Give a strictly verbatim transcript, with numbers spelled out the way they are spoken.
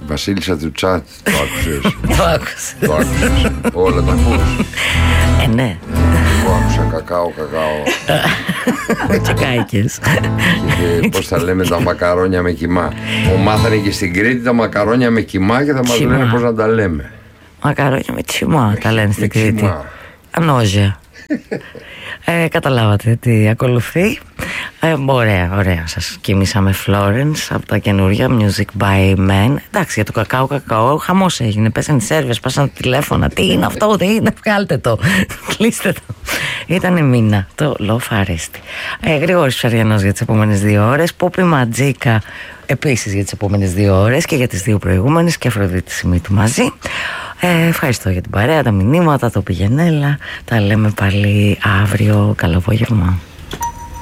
Βασίλισσα του Τσάτ. Το άκουσες? Το άκουσα. Το άκουσες? Όλα τα ακούς? Ε, ναι. Εγώ άκουσα κακάο, κακάο. Και κάικες. Και πώς θα λέμε τα μακαρόνια με κιμά. Μου μάθανε και στην Κρήτη τα μακαρόνια με κιμά και θα μας λένε πώς να τα λέμε. Μακαρόνια με τσιμά τα λένε στην Κρήτη. Ανόζια. Ε, καταλάβατε τι ακολουθεί. ε, Ωραία, ωραία. Σας κοιμήσαμε Florence από τα καινούργια Music by Men. Εντάξει, για το κακάο κακάο χαμός έγινε. Πέσαν τις σέρβες, πάσαν τηλέφωνα. Τι είναι αυτό, τι είναι, βγάλτε το, κλείστε το. Ήτανε μήνα το Λοφαρέστη. ε, Γρηγόρης Ψαριανός για τις επόμενες δύο ώρες. Πόπι Ματζίκα επίσης για τις επόμενες δύο ώρες και για τις δύο προηγούμενες, και Αφροδίτη Σιμίτου μαζί. Ε, ευχαριστώ για την παρέα, τα μηνύματα, το πηγενέλα. Τα λέμε πάλι αύριο. Καλό απόγευμα.